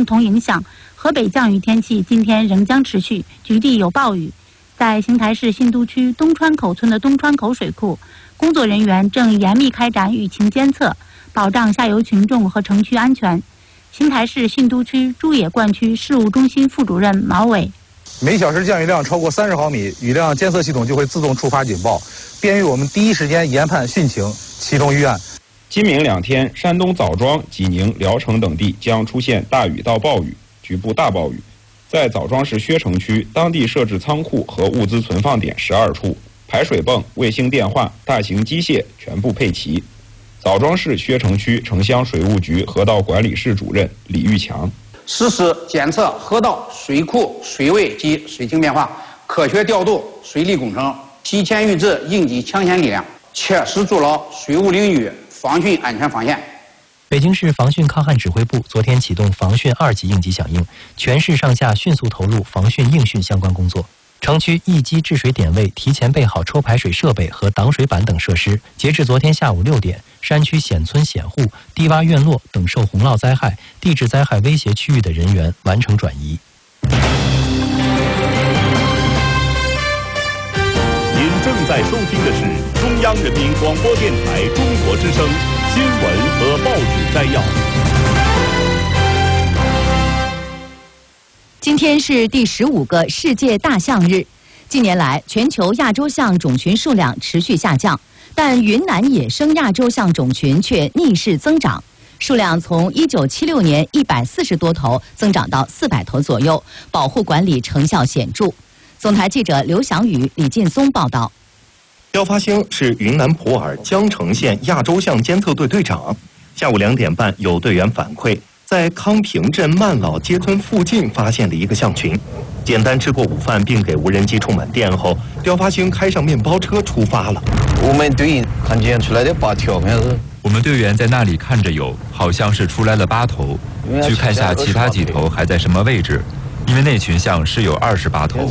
同影响，河北降雨天气今天仍将持续，局地有暴雨。在邢台市新都区东川口村的东川口水库，工作人员正严密开展雨情监测，保障下游群众和城区安全。邢台市新都区朱野灌区事务中心副主任毛伟： 每小时降雨量超过30毫米，雨量监测系统就会自动触发警报，便于我们第一时间研判汛情，启动预案。 今明2天，山东枣庄、济宁、聊城等地将出现大雨到暴雨，局部大暴雨。在枣庄市薛城区，当地设置仓库和物资存放点12处，排水泵、卫星电话、大型机械全部配齐。枣庄市薛城区城乡水务局河道管理室主任李玉强： 实时检测河道、水库水位及水情变化，科学调度水利工程，提前预置应急抢险力量，切实筑牢水务领域防汛安全防线。 北京市防汛抗旱指挥部昨天启动防汛2级应急响应，全市上下迅速投入防汛应汛相关工作。城区一级治水点位提前备好抽排水设备和挡水板等设施。截至昨天下午6点，山区险村险户、低洼院落等受洪涝灾害、地质灾害威胁区域的人员完成转移。 您正在收听的是中央人民广播电台中国之声新闻和报纸摘要。 今天是第15个世界大象日。近年来，全球亚洲象种群数量持续下降，但云南野生亚洲象种群却逆势增长，数量从1976年140多头增长到400头左右，保护管理成效显著。总台记者刘翔宇、李劲松报道。 刁发兴是云南普洱江城县亚洲象监测队队长。下午2点半，有队员反馈，在康平镇曼老街村附近发现了一个象群。简单吃过午饭，并给无人机充满电后，刁发兴开上面包车出发了。 我们队员看见出来的8条，好像是。 我们队员在那里看着有，好像是出来了8头，去看下其他几头还在什么位置，因为那群象是有28头。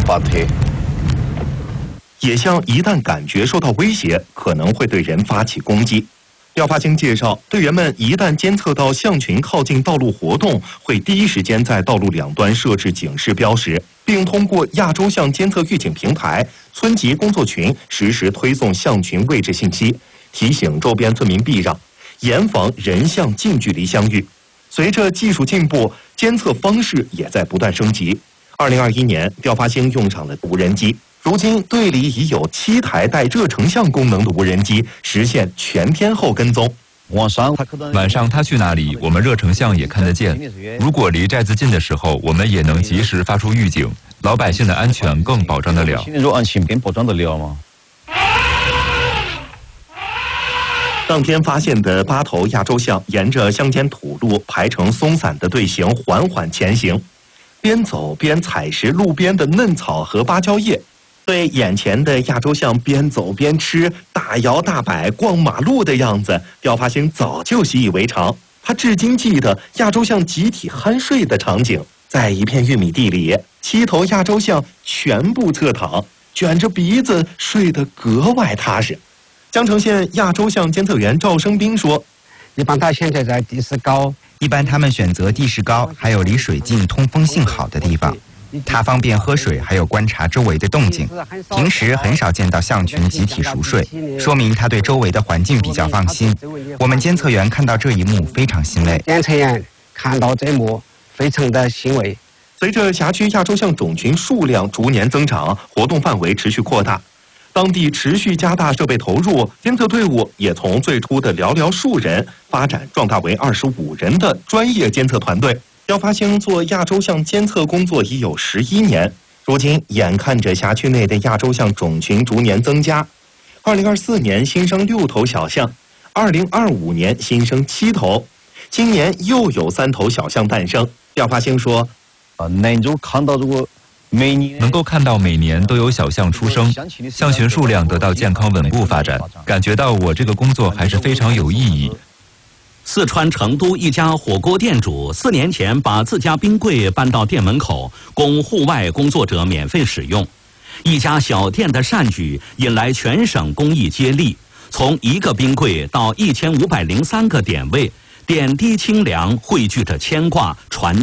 野象一旦感觉受到威胁，可能会对人发起攻击。刁发兴介绍，队员们一旦监测到象群靠近道路活动，会第一时间在道路两端设置警示标识，并通过亚洲象监测预警平台、村级工作群实时推送象群位置信息，提醒周边村民避让，严防人象近距离相遇。随着技术进步，监测方式也在不断升级。2021年，刁发兴用上了无人机。如今队里已有7台带热成像功能的无人机实现全天候跟踪。 晚上他去哪里，我们热成像也看得见。如果离寨子近的时候，我们也能及时发出预警，老百姓的安全更保障得了。 当天发现的8头亚洲象沿着乡间土路排成松散的队形缓缓前行，边走边采食路边的嫩草和芭蕉叶。对眼前的亚洲象边走边吃、大摇大摆逛马路的样子，刁发兴早就习以为常。他至今记得亚洲象集体酣睡的场景，在一片玉米地里，7头亚洲象全部侧躺，卷着鼻子睡得格外踏实。江城县亚洲象监测员赵生斌说：“ 一般它现在在地势高， 一般他们选择地势高，还有离水近、通风性好的地方。它方便喝水，还有观察周围的动静。平时很少见到象群集体熟睡，说明它对周围的环境比较放心。我们监测员看到这一幕非常欣慰。 监测员看到这一幕非常的欣慰。” 随着辖区亚洲象种群数量逐年增长，活动范围持续扩大，当地持续加大设备投入，监测队伍也从最初的寥寥数人发展壮大为25人的专业监测团队。刁发兴做亚洲象监测工作已有11年，如今眼看着辖区内的亚洲象种群逐年增加，2024年新生6头小象，2025年新生7头，今年又有3头小象诞生。刁发兴说：“ 能够看到每年都有小象出生，象群数量得到健康稳步发展，感觉到我这个工作还是非常有意义。” 四川成都一家火锅店主4年前把自家冰柜搬到店门口，供户外工作者免费使用。一家小店的善举引来全省公益接力，从1个冰柜到1503个点位，点滴清凉汇聚着牵挂传